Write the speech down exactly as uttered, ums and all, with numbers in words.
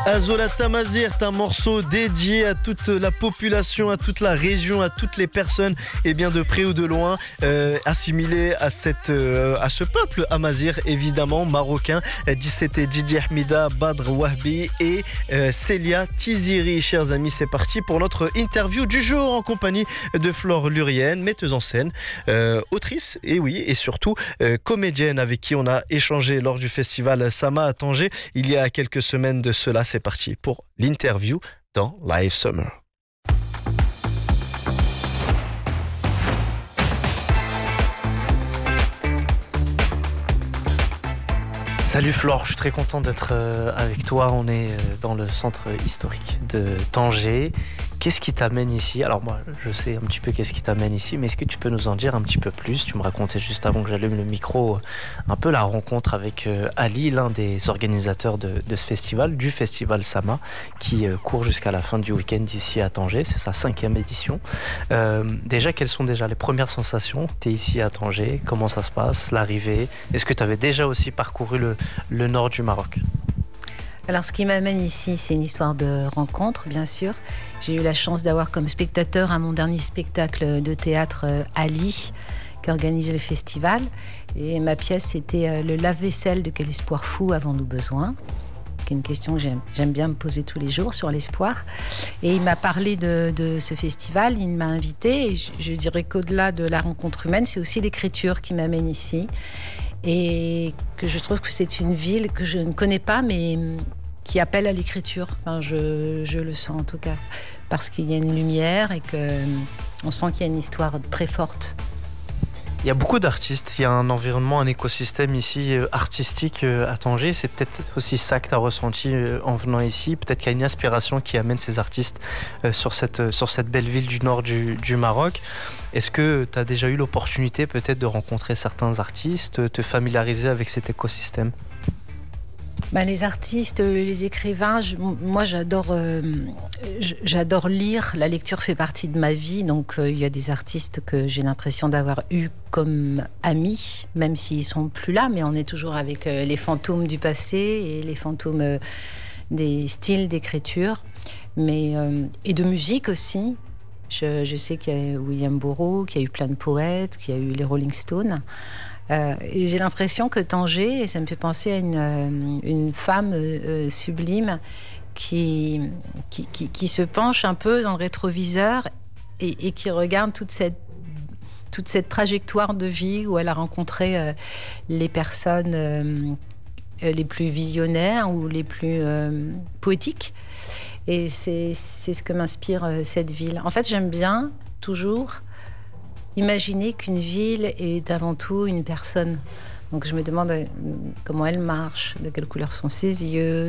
Azola Tamazir est un morceau dédié à toute la population, à toute la région, à toutes les personnes, et bien de près ou de loin, euh, assimilées à, cette, euh, à ce peuple amazir, évidemment, marocain. C'était Djidji Hamida, Badr Wahbi et euh, Célia Tiziri. Chers amis, c'est parti pour notre interview du jour en compagnie de Flore Lurienne, metteuse en scène, euh, autrice, et oui, et surtout euh, comédienne avec qui on a échangé lors du festival Sama à Tanger il y a quelques semaines de cela. C'est parti pour l'interview dans Live Summer. Salut Flore, je suis très content d'être avec toi. On est dans le centre historique de Tanger. Qu'est-ce qui t'amène ici? Alors moi, je sais un petit peu qu'est-ce qui t'amène ici, mais est-ce que tu peux nous en dire un petit peu plus? Tu me racontais juste avant que j'allume le micro un peu la rencontre avec Ali, l'un des organisateurs de, de ce festival, du festival Sama, qui court jusqu'à la fin du week-end ici à Tanger. C'est sa cinquième édition. Euh, déjà, quelles sont déjà les premières sensations? Tu es ici à Tanger, comment ça se passe, l'arrivée? Est-ce que tu avais déjà aussi parcouru le, le nord du Maroc? Alors, ce qui m'amène ici, c'est une histoire de rencontre, bien sûr. J'ai eu la chance d'avoir comme spectateur à mon dernier spectacle de théâtre Ali, qui organise le festival. Et ma pièce, c'était le lave-vaisselle de Quel espoir fou avons-nous besoin? C'est une question que j'aime, j'aime bien me poser tous les jours sur l'espoir. Et il m'a parlé de, de ce festival, il m'a invité. Et je, je dirais qu'au-delà de la rencontre humaine, c'est aussi l'écriture qui m'amène ici. Et que je trouve que c'est une ville que je ne connais pas, mais qui appelle à l'écriture. Enfin, je, je le sens en tout cas, parce qu'il y a une lumière et qu'on sent qu'il y a une histoire très forte. Il y a beaucoup d'artistes, il y a un environnement, un écosystème ici euh, artistique euh, à Tanger. C'est peut-être aussi ça que tu as ressenti euh, en venant ici. Peut-être qu'il y a une inspiration qui amène ces artistes euh, sur, cette, euh, sur cette belle ville du nord du, du Maroc. Est-ce que tu as déjà eu l'opportunité peut-être de rencontrer certains artistes, te familiariser avec cet écosystème? Bah, les artistes, les écrivains, je, moi j'adore, euh, j'adore lire. La lecture fait partie de ma vie, donc euh, il y a des artistes que j'ai l'impression d'avoir eu comme amis, même s'ils sont plus là, mais on est toujours avec euh, les fantômes du passé et les fantômes euh, des styles d'écriture, mais euh, et de musique aussi. Je, je sais qu'il y a William Burroughs, qu'il y a eu plein de poètes, qu'il y a eu les Rolling Stones. Euh, et j'ai l'impression que Tanger, et ça me fait penser à une, euh, une femme euh, sublime qui, qui, qui, qui se penche un peu dans le rétroviseur et, et qui regarde toute cette, toute cette trajectoire de vie où elle a rencontré euh, les personnes euh, les plus visionnaires ou les plus euh, poétiques. Et c'est, c'est ce que m'inspire euh, cette ville. En fait, j'aime bien toujours imaginer qu'une ville est avant tout une personne. Donc je me demande comment elle marche, de quelle couleur sont ses yeux,